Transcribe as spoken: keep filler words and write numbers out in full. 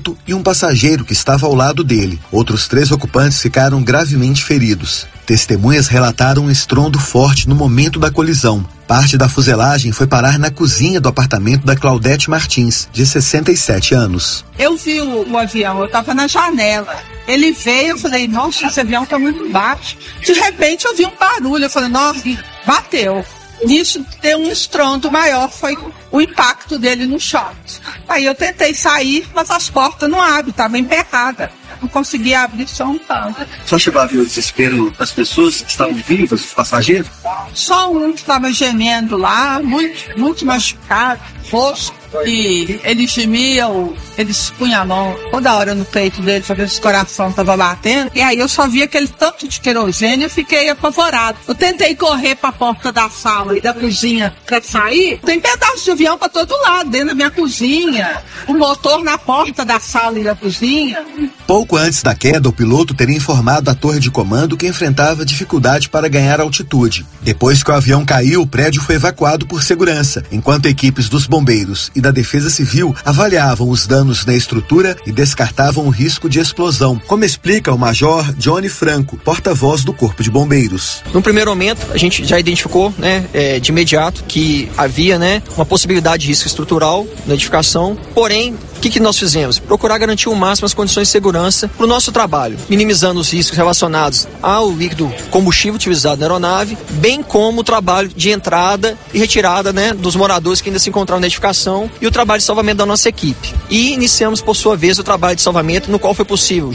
piloto e um passageiro que estava ao lado dele. Outros três ocupantes ficaram gravemente feridos. Testemunhas relataram um estrondo forte no momento da colisão. Parte da fuselagem foi parar na cozinha do apartamento da Claudete Martins, de sessenta e sete anos. Eu vi o, o avião, eu estava na janela. Ele veio, eu falei, nossa, esse avião está muito baixo. De repente eu vi um barulho, eu falei, nossa, bateu. Nisso deu um estrondo maior, foi o impacto dele no chão. Aí eu tentei sair, mas as portas não abrem, estava emperrada. Não conseguia abrir só um tanto. Só chegou a ver o desespero das pessoas que estavam vivas, os passageiros? Só um que estava gemendo lá, muito, muito machucado, rosto. E ele gemia, ele se punha a mão toda hora no peito dele para ver se o coração estava batendo. E aí eu só vi aquele tanto de querosene e eu fiquei apavorado. Eu tentei correr para a porta da sala e da cozinha para sair. Tem pedaço de avião para todo lado, dentro da minha cozinha. O motor na porta da sala e da cozinha. Pouco antes da queda, o piloto teria informado a torre de comando que enfrentava dificuldade para ganhar altitude. Depois que o avião caiu, o prédio foi evacuado por segurança, enquanto equipes dos bombeiros e da Defesa Civil avaliavam os danos na estrutura e descartavam o risco de explosão, como explica o Major Johnny Franco, porta-voz do Corpo de Bombeiros. No primeiro momento, a gente já identificou, né, é, de imediato que havia, né, uma possibilidade de risco estrutural na edificação, porém, o que, que nós fizemos? Procurar garantir o máximo as condições de segurança para o nosso trabalho, minimizando os riscos relacionados ao líquido combustível utilizado na aeronave, bem como o trabalho de entrada e retirada, né, dos moradores que ainda se encontravam na edificação e o trabalho de salvamento da nossa equipe. E iniciamos, por sua vez, o trabalho de salvamento, no qual foi possível,